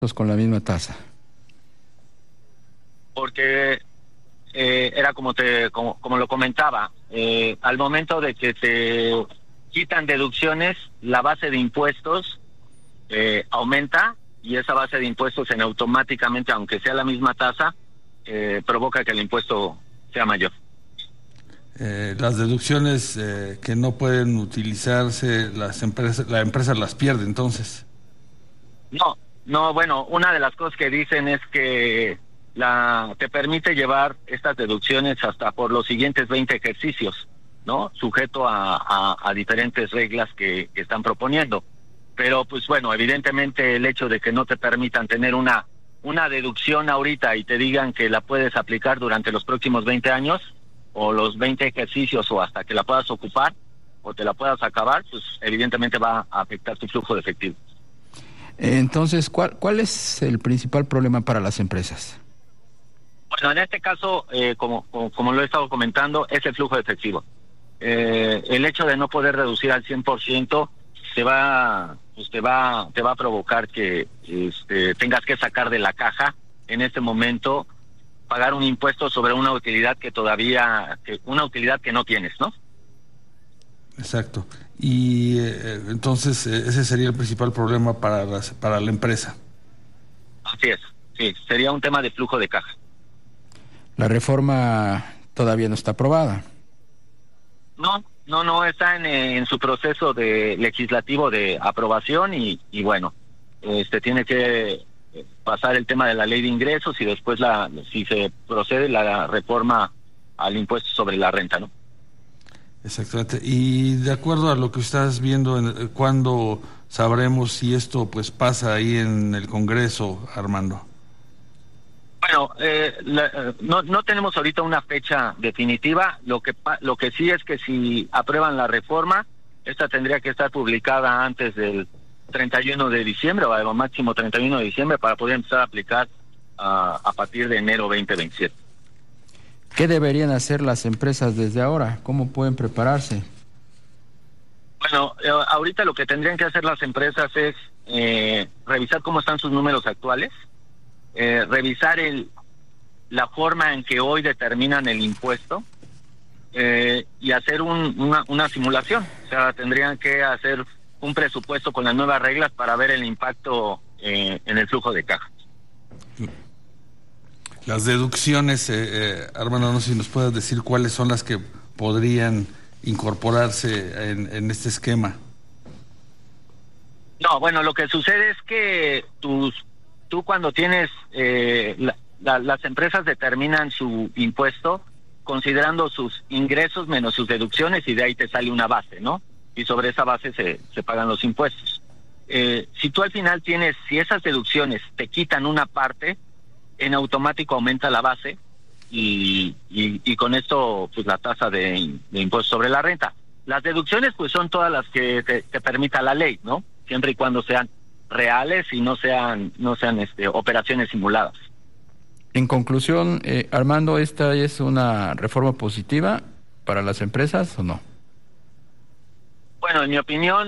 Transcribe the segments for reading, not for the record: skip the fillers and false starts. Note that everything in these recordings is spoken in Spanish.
con la misma tasa? Porque era como lo comentaba, al momento de que te quitan deducciones, la base de impuestos aumenta, y esa base de impuestos automáticamente, aunque sea la misma tasa, provoca que el impuesto sea mayor. Las deducciones que no pueden utilizarse la empresa las pierde entonces. No, bueno, una de las cosas que dicen es que te permite llevar estas deducciones hasta por los siguientes 20 ejercicios, ¿no? Sujeto a diferentes reglas que están proponiendo. Pero pues bueno, evidentemente el hecho de que no te permitan tener una deducción ahorita y te digan que la puedes aplicar durante los próximos 20 años, o los 20 ejercicios, o hasta que la puedas ocupar o te la puedas acabar, pues evidentemente va a afectar tu flujo de efectivo. Entonces, ¿cuál es el principal problema para las empresas? Bueno, en este caso, como lo he estado comentando, es el flujo de efectivo. El hecho de no poder reducir al 100% te va a provocar que tengas que sacar de la caja en este momento, pagar un impuesto sobre una utilidad una utilidad que no tienes, ¿no? Exacto. Y entonces ese sería el principal problema para la empresa. Así es, sí, sería un tema de flujo de caja. La reforma todavía no está aprobada. No, está en su proceso legislativo de aprobación y bueno, tiene que pasar el tema de la ley de ingresos y después si se procede la reforma al impuesto sobre la renta, ¿no? Exactamente. Y de acuerdo a lo que estás viendo, ¿cuándo sabremos si esto pues pasa ahí en el Congreso, Armando? Bueno, no tenemos ahorita una fecha definitiva. Lo que sí es que si aprueban la reforma, esta tendría que estar publicada antes del 31 de diciembre, o a lo máximo 31 de diciembre, para poder empezar a aplicar a partir de enero 2027. ¿Qué deberían hacer las empresas desde ahora? ¿Cómo pueden prepararse? Bueno, ahorita lo que tendrían que hacer las empresas es revisar cómo están sus números actuales, revisar la forma en que hoy determinan el impuesto, y hacer una simulación. O sea, tendrían que hacer un presupuesto con las nuevas reglas para ver el impacto en el flujo de caja. Las deducciones, Armando, no sé si nos puedes decir cuáles son las que podrían incorporarse en este esquema. No, bueno, lo que sucede es que tú cuando tienes, las empresas determinan su impuesto considerando sus ingresos menos sus deducciones, y de ahí te sale una base, ¿no? Y sobre esa base se pagan los impuestos. Si tú al final si esas deducciones te quitan una parte, en automático aumenta la base y con esto pues la tasa de impuesto sobre la renta. Las deducciones pues son todas las que te permita la ley, ¿no? Siempre y cuando sean reales y no sean operaciones simuladas. En conclusión, Armando, ¿esta es una reforma positiva para las empresas o no? Bueno, en mi opinión,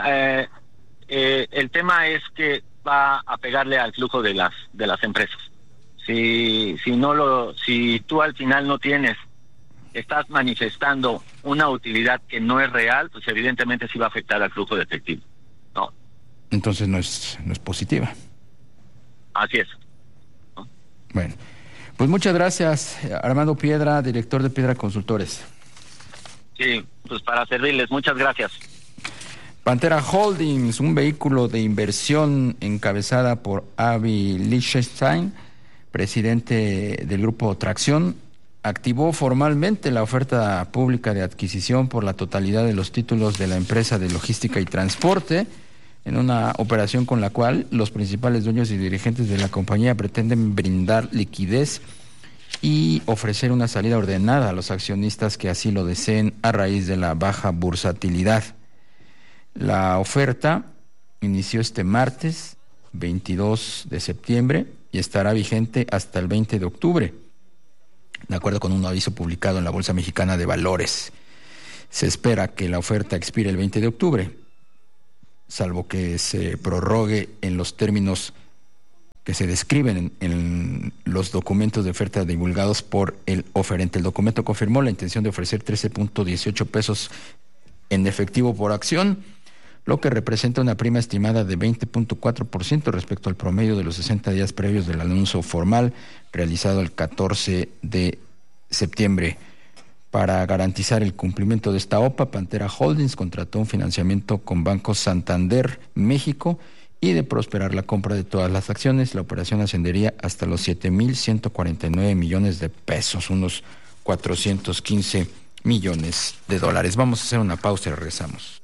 el tema es que va a pegarle al flujo de las empresas. Si tú al final estás manifestando una utilidad que no es real, pues evidentemente sí va a afectar al flujo de efectivo, ¿no? Entonces no es positiva. Así es, ¿no? Bueno, pues muchas gracias, Armando Piedra, director de Piedra Consultores. Sí, pues para servirles, muchas gracias. Pantera Holdings, un vehículo de inversión encabezada por Avi Lichtenstein, presidente del grupo Tracción, activó formalmente la oferta pública de adquisición por la totalidad de los títulos de la empresa de logística y transporte, en una operación con la cual los principales dueños y dirigentes de la compañía pretenden brindar liquidez y ofrecer una salida ordenada a los accionistas que así lo deseen a raíz de la baja bursatilidad. La oferta inició este martes 22 de septiembre y estará vigente hasta el 20 de octubre, de acuerdo con un aviso publicado en la Bolsa Mexicana de Valores. Se espera que la oferta expire el 20 de octubre, salvo que se prorrogue en los términos que se describen en los documentos de oferta divulgados por el oferente. El documento confirmó la intención de ofrecer 13.18 pesos en efectivo por acción, lo que representa una prima estimada de 20.4% respecto al promedio de los 60 días previos del anuncio formal realizado el 14 de septiembre. Para garantizar el cumplimiento de esta OPA, Pantera Holdings contrató un financiamiento con Banco Santander México, y de prosperar la compra de todas las acciones, la operación ascendería hasta los 7.149 millones de pesos, unos 415 millones de dólares. Vamos a hacer una pausa y regresamos.